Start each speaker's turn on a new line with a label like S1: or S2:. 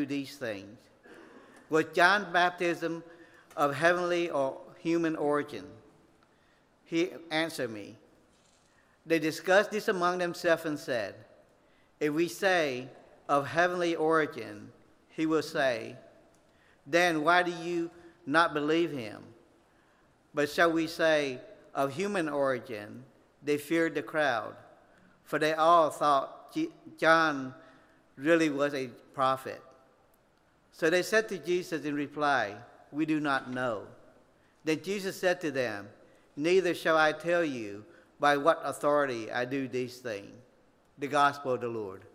S1: these things? Was John's baptism of heavenly or human origin? He answered me. They discussed this among themselves and said, if we say of heavenly origin, he will say, then why do you not believe him? But shall we say of human origin? They feared the crowd, for they all thought John really was a prophet. So they said to Jesus in reply, we do not know. Then Jesus said to them, neither shall I tell you by what authority I do these things. The gospel of the Lord.